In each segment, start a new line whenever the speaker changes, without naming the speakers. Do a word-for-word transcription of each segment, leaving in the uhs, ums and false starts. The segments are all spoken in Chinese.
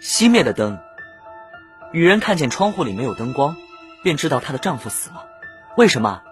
熄灭的灯。女人看见窗户里没有灯光，便知道她的丈夫死了。为什么？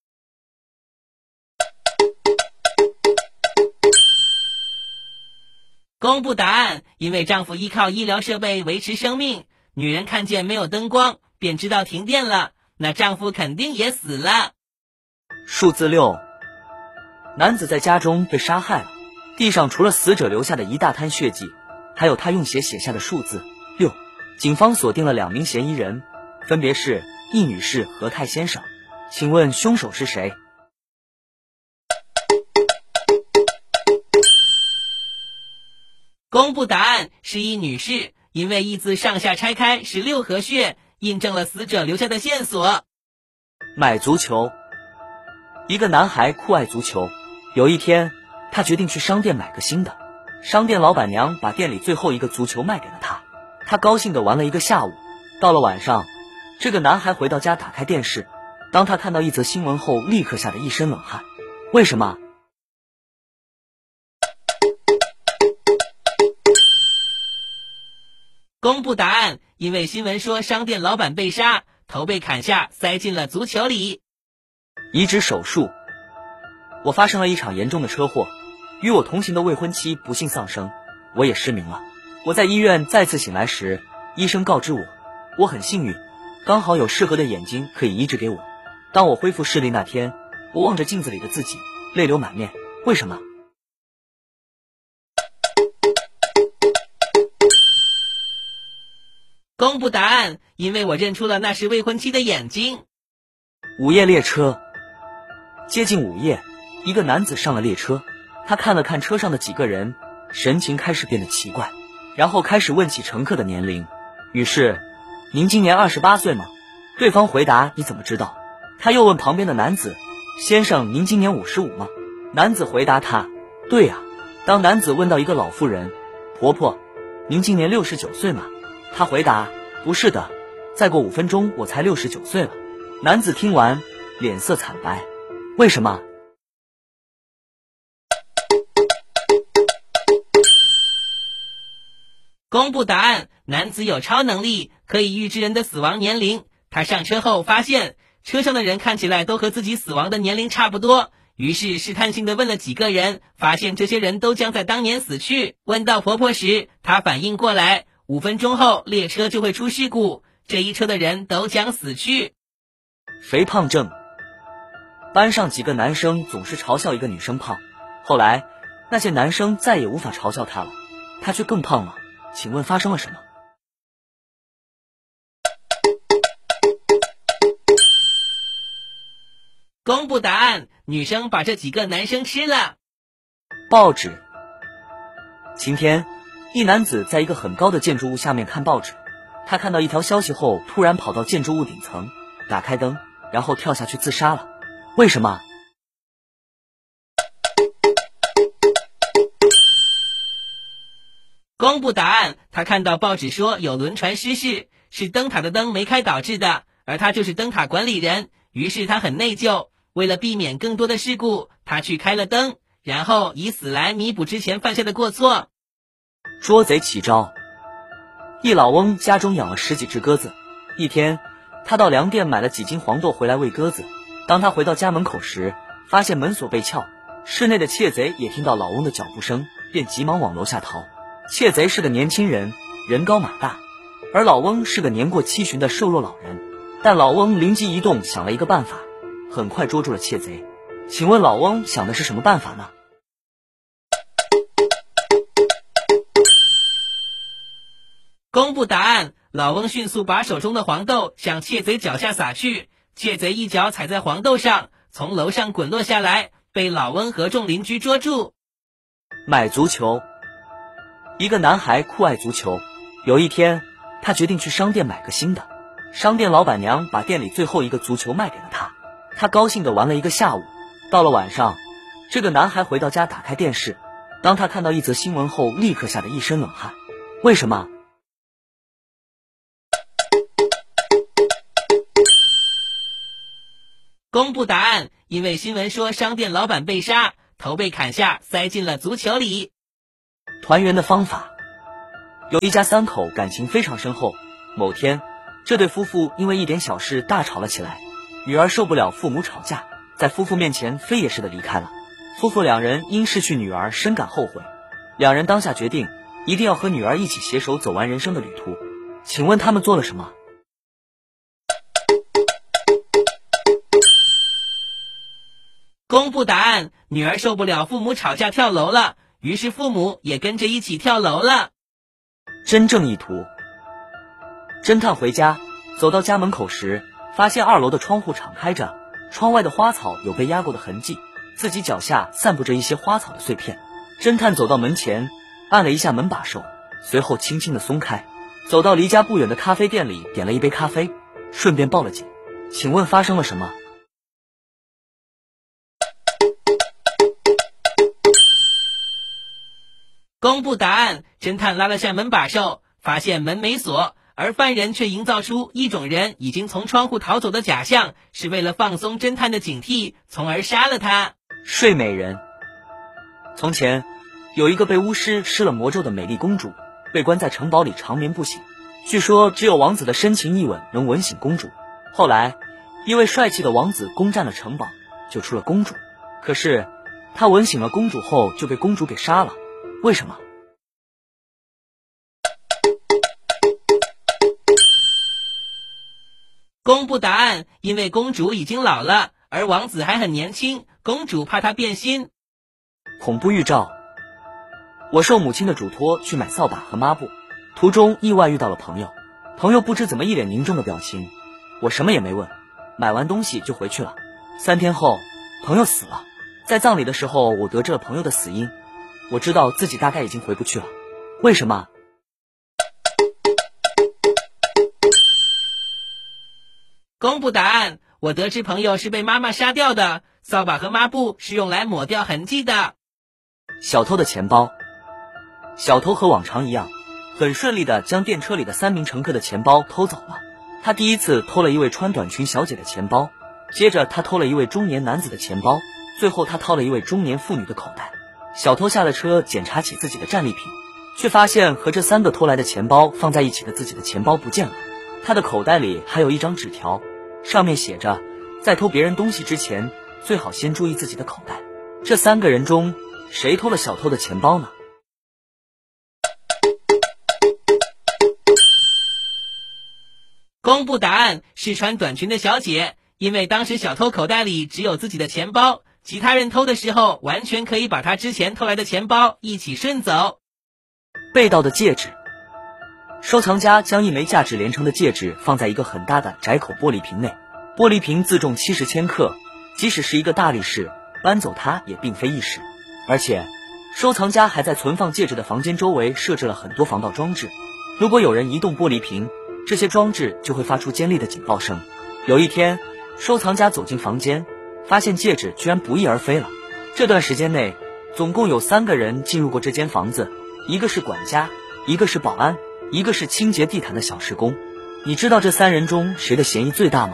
公布答案，因为丈夫依靠医疗设备维持生命。女人看见没有灯光，便知道停电了，那丈夫肯定也死了。
数字六。男子在家中被杀害了，地上除了死者留下的一大滩血迹，还有他用血写下的数字六。警方锁定了两名嫌疑人，分别是易女士和泰先生。请问凶手是谁？
公布答案，是易女士，因为易字上下拆开是六合穴，印证了死者留下的线索。
买足球。一个男孩酷爱足球，有一天他决定去商店买个新的。商店老板娘把店里最后一个足球卖给了他，他高兴地玩了一个下午。到了晚上，这个男孩回到家打开电视，当他看到一则新闻后，立刻吓得一身冷汗。为什么？
公布答案，因为新闻说商店老板被杀，头被砍下，塞进了足球里。
移植手术。我发生了一场严重的车祸，与我同行的未婚妻不幸丧生，我也失明了。我在医院再次醒来时，医生告知我，我很幸运，刚好有适合的眼睛可以移植给我。当我恢复视力那天，我望着镜子里的自己，泪流满面。为什么？
公布答案，因为我认出了那是未婚妻的眼睛。
午夜列车。接近午夜，一个男子上了列车，他看了看车上的几个人，神情开始变得奇怪，然后开始问起乘客的年龄。女士，您今年二十八岁吗？对方回答，你怎么知道？他又问旁边的男子，先生，您今年五十五吗？男子回答他，对呀。当男子问到一个老妇人，婆婆，您今年六十九岁吗？他回答，不是的，再过五分钟我才六十九岁了。男子听完，脸色惨白。为什么？
公布答案，男子有超能力，可以预知人的死亡年龄。他上车后发现车上的人看起来都和自己死亡的年龄差不多，于是试探性地问了几个人，发现这些人都将在当年死去。问到婆婆时，她反应过来，五分钟后列车就会出事故，这一车的人都将死去。
肥胖症。班上几个男生总是嘲笑一个女生胖，后来那些男生再也无法嘲笑她了，她却更胖了。请问发生了什么？
公布答案，女生把这几个男生吃了。
报纸。晴天，一男子在一个很高的建筑物下面看报纸，他看到一条消息后，突然跑到建筑物顶层，打开灯，然后跳下去自杀了。为什么？
公布答案，他看到报纸说有轮船失事，是灯塔的灯没开导致的，而他就是灯塔管理人，于是他很内疚，为了避免更多的事故，他去开了灯，然后以死来弥补之前犯下的过错。
捉贼起招。一老翁家中养了十几只鸽子，一天他到粮店买了几斤黄豆回来喂鸽子。当他回到家门口时，发现门锁被撬，室内的窃贼也听到老翁的脚步声，便急忙往楼下逃。窃贼是个年轻人，人高马大，而老翁是个年过七旬的瘦弱老人。但老翁灵机一动，想了一个办法，很快捉住了窃贼。请问老翁想的是什么办法呢？
公布答案，老翁迅速把手中的黄豆向窃贼脚下撒去，窃贼一脚踩在黄豆上，从楼上滚落下来，被老翁和众邻居捉住。
买足球。一个男孩酷爱足球，有一天他决定去商店买个新的。商店老板娘把店里最后一个足球卖给了他，他高兴地玩了一个下午。到了晚上，这个男孩回到家打开电视，当他看到一则新闻后，立刻吓得一身冷汗。为什么？
公布答案，因为新闻说商店老板被杀，头被砍下，塞进了足球里。
团圆的方法。 有一家三口感情非常深厚。某天，这对夫妇因为一点小事大吵了起来。女儿受不了父母吵架，在夫妇面前飞也似的离开了。夫妇两人因失去女儿深感后悔，两人当下决定一定要和女儿一起携手走完人生的旅途。请问他们做了什么？
公布答案，女儿受不了父母吵架跳楼了，于是父母也跟着一起跳楼了。
真正意图。侦探回家，走到家门口时，发现二楼的窗户敞开着，窗外的花草有被压过的痕迹，自己脚下散布着一些花草的碎片。侦探走到门前，按了一下门把手，随后轻轻地松开，走到离家不远的咖啡店里，点了一杯咖啡，顺便报了警。请问发生了什么？
公布答案，侦探拉了下门把手，发现门没锁，而犯人却营造出一种人已经从窗户逃走的假象，是为了放松侦探的警惕，从而杀了他。
睡美人。从前有一个被巫师施了魔咒的美丽公主，被关在城堡里长眠不醒，据说只有王子的深情一吻能吻醒公主。后来一位帅气的王子攻占了城堡，救出了公主，可是他吻醒了公主后就被公主给杀了。为什么？
公布答案，因为公主已经老了，而王子还很年轻，公主怕他变心。
恐怖预兆。我受母亲的嘱托去买扫把和抹布，途中意外遇到了朋友，朋友不知怎么一脸凝重的表情，我什么也没问，买完东西就回去了。三天后，朋友死了，在葬礼的时候，我得知了朋友的死因，我知道自己大概已经回不去了。为什么？
公布答案，我得知朋友是被妈妈杀掉的，扫把和抹布是用来抹掉痕迹的。
小偷的钱包。小偷和往常一样，很顺利地将电车里的三名乘客的钱包偷走了。他第一次偷了一位穿短裙小姐的钱包，接着他偷了一位中年男子的钱包，最后他掏了一位中年妇女的口袋。小偷下了车，检查起自己的战利品，却发现和这三个偷来的钱包放在一起的自己的钱包不见了。他的口袋里还有一张纸条，上面写着，在偷别人东西之前，最好先注意自己的口袋。这三个人中，谁偷了小偷的钱包呢？
公布答案，是穿短裙的小姐，因为当时小偷口袋里只有自己的钱包，其他人偷的时候完全可以把他之前偷来的钱包一起顺走。
被盗的戒指。收藏家将一枚价值连城的戒指放在一个很大的窄口玻璃瓶内，玻璃瓶自重七十千克，即使是一个大力士搬走它也并非易事。而且收藏家还在存放戒指的房间周围设置了很多防盗装置，如果有人移动玻璃瓶，这些装置就会发出尖利的警报声。有一天，收藏家走进房间，发现戒指居然不翼而飞了。这段时间内，总共有三个人进入过这间房子，一个是管家，一个是保安，一个是清洁地毯的小时工。你知道这三人中谁的嫌疑最大吗？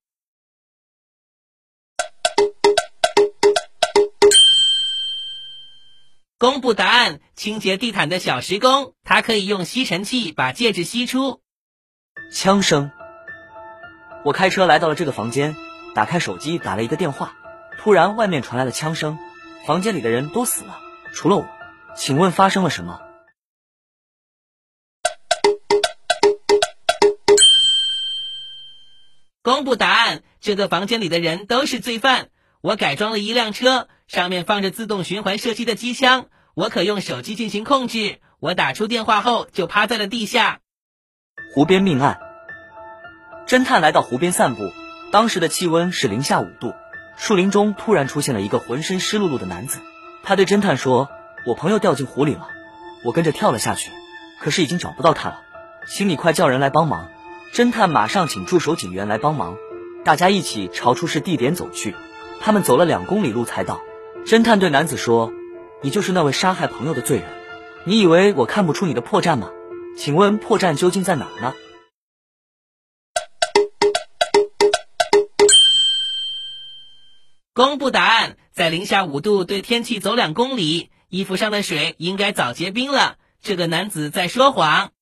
公布答案，清洁地毯的小时工，他可以用吸尘器把戒指吸出。
枪声。我开车来到了这个房间，打开手机打了一个电话，突然外面传来了枪声，房间里的人都死了，除了我。请问发生了什么？
公布答案，这个房间里的人都是罪犯。我改装了一辆车，上面放着自动循环射击的机枪，我可用手机进行控制。我打出电话后就趴在了地下。
湖边命案。侦探来到湖边散步，当时的气温是零下五度，树林中突然出现了一个浑身湿漉漉的男子。他对侦探说，我朋友掉进湖里了。我跟着跳了下去，可是已经找不到他了，请你快叫人来帮忙。侦探马上请驻守警员来帮忙，大家一起朝出事地点走去。他们走了两公里路才到。侦探对男子说，你就是那位杀害朋友的罪人，你以为我看不出你的破绽吗？请问破绽究竟在哪儿呢？
公布答案，在零下五度对天气走两公里，衣服上的水应该早结冰了， 这个男子在说谎。